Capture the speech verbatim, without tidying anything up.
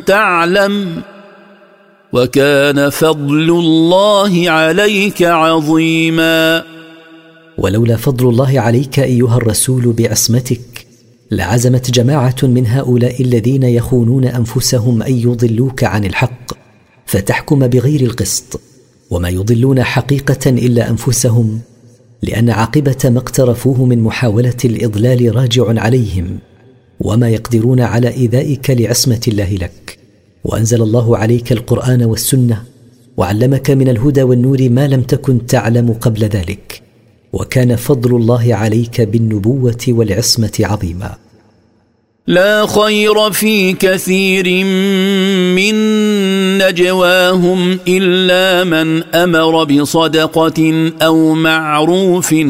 تعلم وكان فضل الله عليك عظيما. ولولا فضل الله عليك أيها الرسول بعصمتك لعزمت جماعة من هؤلاء الذين يخونون أنفسهم أن يضلوك عن الحق فتحكم بغير القسط، وما يضلون حقيقة إلا أنفسهم، لأن عاقبة ما اقترفوه من محاولة الإضلال راجع عليهم، وما يقدرون على إيذائك لعصمة الله لك. وأنزل الله عليك القرآن والسنة وعلمك من الهدى والنور ما لم تكن تعلم قبل ذلك، وكان فضل الله عليك بالنبوة والعصمة عظيما. لا خير في كثير من نجواهم إلا من أمر بصدقة أو معروف